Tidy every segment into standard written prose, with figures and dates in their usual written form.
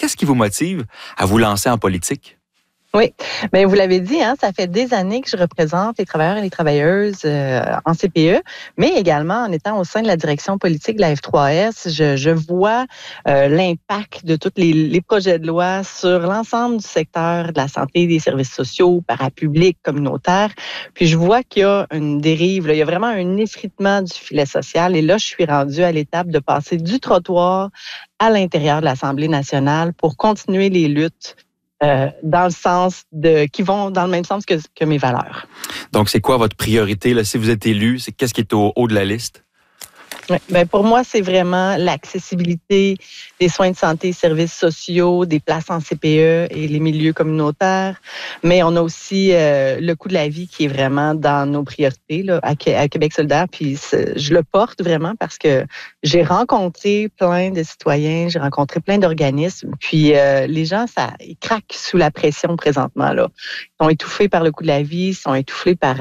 Qu'est-ce qui vous motive à vous lancer en politique? Oui, bien, vous l'avez dit, hein, ça fait des années que je représente les travailleurs et les travailleuses en CPE, mais également en étant au sein de la direction politique de la F3S, je vois l'impact de tous les projets de loi sur l'ensemble du secteur de la santé, des services sociaux, parapublics, communautaires. Puis je vois qu'il y a une dérive, là, il y a vraiment un effritement du filet social. Et là, je suis rendue à l'étape de passer du trottoir à l'intérieur de l'Assemblée nationale pour continuer les luttes dans le sens qui vont dans le même sens que mes valeurs. Donc, c'est quoi votre priorité là, si vous êtes élu? Qu'est-ce qui est au haut de la liste? Oui, bien, pour moi, c'est vraiment l'accessibilité des soins de santé, services sociaux, des places en CPE et les milieux communautaires. Mais on a aussi le coût de la vie qui est vraiment dans nos priorités là, à Québec solidaire. Puis je le porte vraiment parce que j'ai rencontré plein de citoyens, j'ai rencontré plein d'organismes. Puis les gens, ils craquent sous la pression présentement. Là. Ils sont étouffés par le coût de la vie, ils sont étouffés par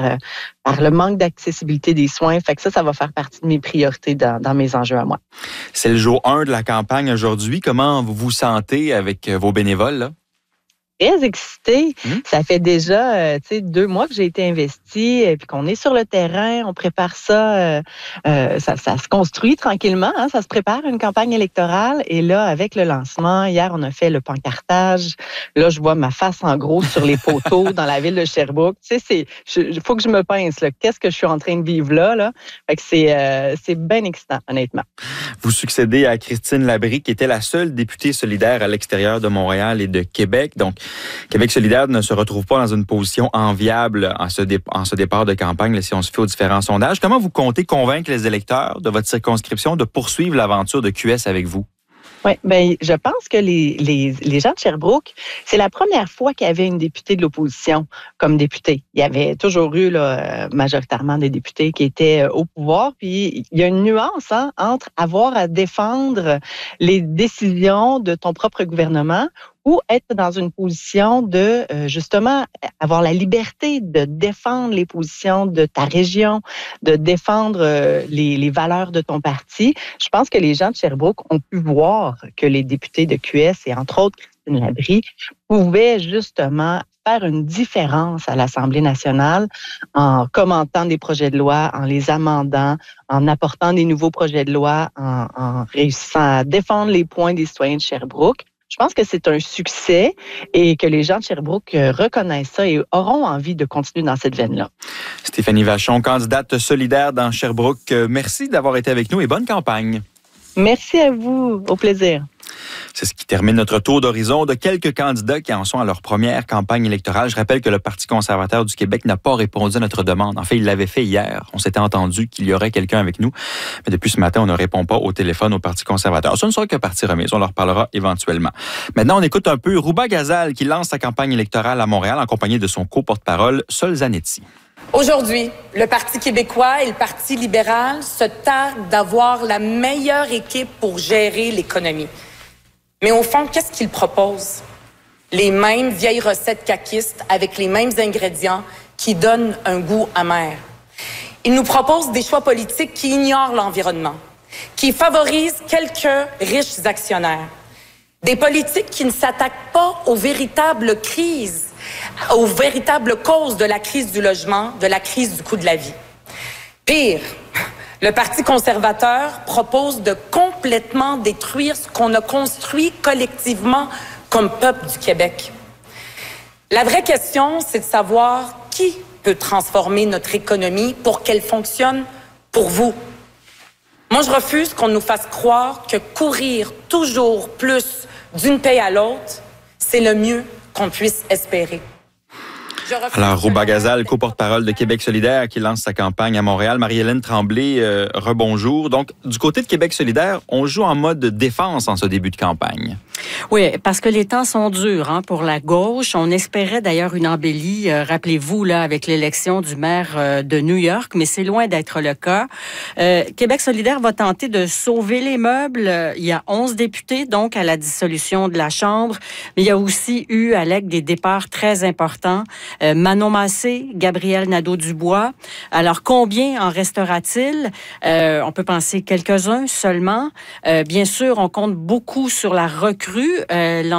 le manque d'accessibilité des soins. Fait que ça va faire partie de mes priorités dans mes enjeux à moi. C'est le jour 1 de la campagne aujourd'hui. Comment vous vous sentez avec vos bénévoles, là? Très excitée. Ça fait déjà 2 mois que j'ai été investie puis qu'on est sur le terrain, on prépare ça, ça se construit tranquillement, hein, ça se prépare une campagne électorale et là, avec le lancement, hier, on a fait le pancartage. Là, je vois ma face en gros sur les poteaux dans la ville de Sherbrooke. Tu sais, il faut que je me pince, là. Qu'est-ce que je suis en train de vivre là? Fait que c'est bien excitant, honnêtement. Vous succédez à Christine Labrie, qui était la seule députée solidaire à l'extérieur de Montréal et de Québec. Donc, Québec solidaire ne se retrouve pas dans une position enviable en ce départ de campagne, là, si on se fait aux différents sondages. Comment vous comptez convaincre les électeurs de votre circonscription de poursuivre l'aventure de QS avec vous? Oui, bien, je pense que les gens de Sherbrooke, c'est la première fois qu'il y avait une députée de l'opposition comme députée. Il y avait toujours eu là, majoritairement des députés qui étaient au pouvoir. Puis il y a une nuance entre avoir à défendre les décisions de ton propre gouvernement ou être dans une position de, justement, avoir la liberté de défendre les positions de ta région, de défendre les valeurs de ton parti. Je pense que les gens de Sherbrooke ont pu voir que les députés de QS, et entre autres Christine Labrie, pouvaient justement faire une différence à l'Assemblée nationale en commentant des projets de loi, en les amendant, en apportant des nouveaux projets de loi, en réussissant à défendre les points des citoyens de Sherbrooke. Je pense que c'est un succès et que les gens de Sherbrooke reconnaissent ça et auront envie de continuer dans cette veine-là. Stéphanie Vachon, candidate solidaire dans Sherbrooke. Merci d'avoir été avec nous et bonne campagne. Merci à vous. Au plaisir. C'est ce qui termine notre tour d'horizon de quelques candidats qui en sont à leur première campagne électorale. Je rappelle que le Parti conservateur du Québec n'a pas répondu à notre demande. En fait, il l'avait fait hier. On s'était entendu qu'il y aurait quelqu'un avec nous. Mais depuis ce matin, on ne répond pas au téléphone au Parti conservateur. Ce ne sera que partie remise. On leur parlera éventuellement. Maintenant, on écoute un peu Rouba Gazal qui lance sa campagne électorale à Montréal en compagnie de son co-porte-parole, Sol Zanetti. Aujourd'hui, le Parti québécois et le Parti libéral se targuent d'avoir la meilleure équipe pour gérer l'économie. Mais au fond, qu'est-ce qu'ils proposent? Les mêmes vieilles recettes caquistes avec les mêmes ingrédients qui donnent un goût amer. Ils nous proposent des choix politiques qui ignorent l'environnement, qui favorisent quelques riches actionnaires. Des politiques qui ne s'attaquent pas aux véritables crises, aux véritables causes de la crise du logement, de la crise du coût de la vie. Pire, le Parti conservateur propose de complètement détruire ce qu'on a construit collectivement comme peuple du Québec. La vraie question, c'est de savoir qui peut transformer notre économie pour qu'elle fonctionne pour vous. Moi, je refuse qu'on nous fasse croire que courir toujours plus d'une paye à l'autre, c'est le mieux qu'on puisse espérer. Alors, Rouba Gazal, co-porte-parole de Québec solidaire, qui lance sa campagne à Montréal. Marie-Hélène Tremblay, rebonjour. Donc, du côté de Québec solidaire, on joue en mode défense en ce début de campagne. Oui, parce que les temps sont durs pour la gauche. On espérait d'ailleurs une embellie, rappelez-vous, là, avec l'élection du maire de New York, mais c'est loin d'être le cas. Québec solidaire va tenter de sauver les meubles. Il y a 11 députés, donc, à la dissolution de la Chambre, mais il y a aussi eu, Alec, des départs très importants. Manon Massé, Gabriel Nadeau-Dubois. Alors, combien en restera-t-il? On peut penser quelques-uns seulement. Bien sûr, on compte beaucoup sur la recrue.